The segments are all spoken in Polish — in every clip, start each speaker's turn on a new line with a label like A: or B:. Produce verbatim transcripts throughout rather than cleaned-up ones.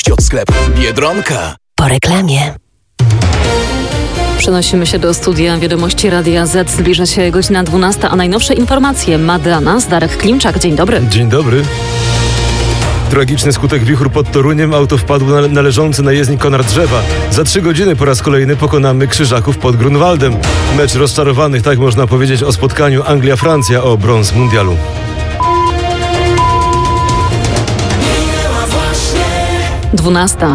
A: Od sklepu Biedronka.
B: Po reklamie.
C: Przenosimy się do studia Wiadomości Radia Z. Zbliża się godzina dwunasta, a najnowsze informacje ma dla nas Darek Klimczak. Dzień dobry.
D: Dzień dobry. Tragiczny skutek wichur pod Toruniem. Auto wpadło na należący na jezdni konar drzewa. Za trzy godziny po raz kolejny pokonamy Krzyżaków pod Grunwaldem. Mecz rozczarowanych, tak można powiedzieć o spotkaniu Anglia-Francja o brąz mundialu.
C: dwunasta.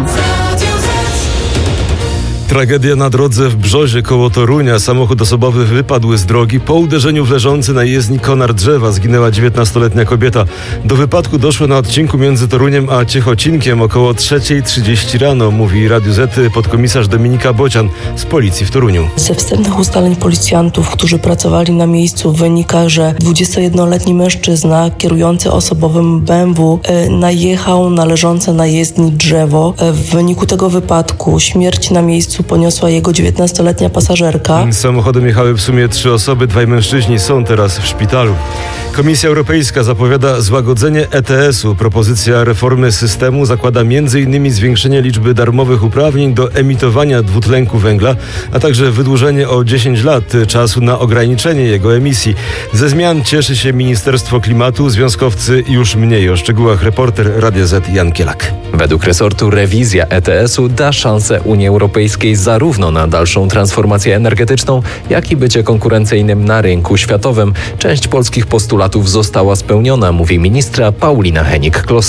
D: Tragedia na drodze w Brzozie koło Torunia. Samochód osobowy wypadł z drogi. Po uderzeniu w leżący na jezdni konar drzewa zginęła dziewiętnastoletnia kobieta. Do wypadku doszło na odcinku między Toruniem a Ciechocinkiem około trzeciej trzydzieści rano, mówi Radiu Z podkomisarz Dominika Bocian z policji w Toruniu.
E: Ze wstępnych ustaleń policjantów, którzy pracowali na miejscu, wynika, że dwudziestojednoletni mężczyzna kierujący osobowym B M W najechał na leżące na jezdni drzewo. W wyniku tego wypadku śmierć na miejscu poniosła jego dziewiętnastoletnia pasażerka.
D: Samochodem jechały w sumie trzy osoby, dwaj mężczyźni są teraz w szpitalu. Komisja Europejska zapowiada złagodzenie E T S u. Propozycja reformy systemu zakłada między innymi zwiększenie liczby darmowych uprawnień do emitowania dwutlenku węgla, a także wydłużenie o dziesięć lat czasu na ograniczenie jego emisji. Ze zmian cieszy się Ministerstwo Klimatu, związkowcy już mniej. O szczegółach reporter Radia Z Jan Kielak.
F: Według resortu rewizja E T S u da szansę Unii Europejskiej zarówno na dalszą transformację energetyczną, jak i bycie konkurencyjnym na rynku światowym. Część polskich postulatów została spełniona, mówi ministra Paulina Henik-Kloska.